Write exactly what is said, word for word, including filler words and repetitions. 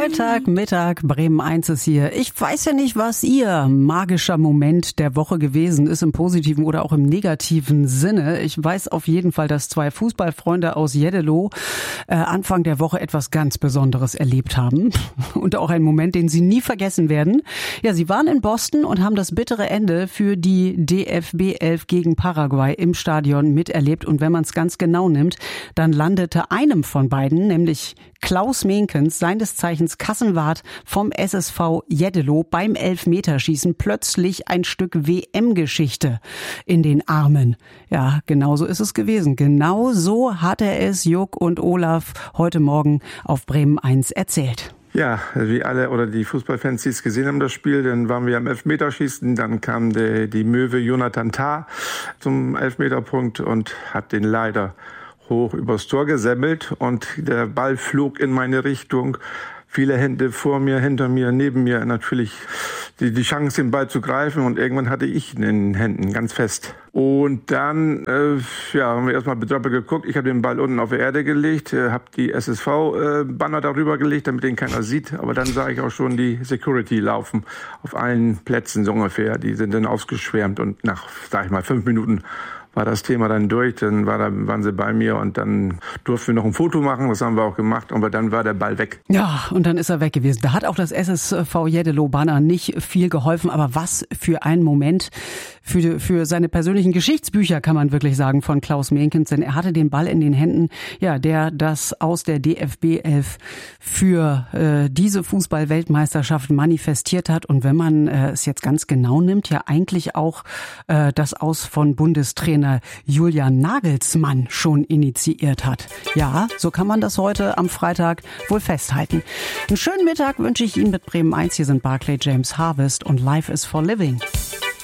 Freitagmittag, Bremen eins ist hier. Ich weiß ja nicht, was Ihr magischer Moment der Woche gewesen ist, im positiven oder auch im negativen Sinne. Ich weiß auf jeden Fall, dass zwei Fußballfreunde aus Jeddelo äh, Anfang der Woche etwas ganz Besonderes erlebt haben. Und auch einen Moment, den sie nie vergessen werden. Ja, sie waren in Boston und haben das bittere Ende für die D F B elf gegen Paraguay im Stadion miterlebt. Und wenn man es ganz genau nimmt, dann landete einem von beiden, nämlich Klaus Menkens, seines Zeichens Kassenwart vom S S V Jeddelo, beim Elfmeterschießen plötzlich ein Stück W M-Geschichte in den Armen. Ja, genau so ist es gewesen. Genau so hat er es Juck und Olaf heute Morgen auf Bremen eins erzählt. Ja, wie alle oder die Fußballfans, die es gesehen haben, das Spiel, dann waren wir am Elfmeterschießen, dann kam der, die Möwe Jonathan Tah zum Elfmeterpunkt und hat den leider hoch übers Tor gesemmelt und der Ball flog in meine Richtung. Viele Hände vor mir, hinter mir, neben mir, natürlich die, die Chance, den Ball zu greifen, und irgendwann hatte ich in den Händen ganz fest. Und dann äh, ja, haben wir erstmal betröppelt geguckt. Ich habe den Ball unten auf die Erde gelegt, äh, habe die S S V-Banner äh, darüber gelegt, damit den keiner sieht. Aber dann sah ich auch schon die Security laufen auf allen Plätzen so ungefähr. Die sind dann ausgeschwärmt und nach, sag ich mal, fünf Minuten war das Thema dann durch, dann war da, waren sie bei mir und dann durften wir noch ein Foto machen, das haben wir auch gemacht, aber dann war der Ball weg. Ja, und dann ist er weg gewesen. Da hat auch das S S V Jeddelo-Banner nicht viel geholfen, aber was für ein Moment für, für seine persönlichen Geschichtsbücher, kann man wirklich sagen, von Klaus Menkens, denn er hatte den Ball in den Händen, ja, der das aus der D F B elf für äh, diese Fußball-Weltmeisterschaft manifestiert hat, und wenn man äh, es jetzt ganz genau nimmt, ja eigentlich auch äh, das Aus von Bundestrainer Julian Nagelsmann schon initiiert hat. Ja, so kann man das heute am Freitag wohl festhalten. Einen schönen Mittag wünsche ich Ihnen mit Bremen eins. Hier sind Barclay James Harvest und Life is for Living.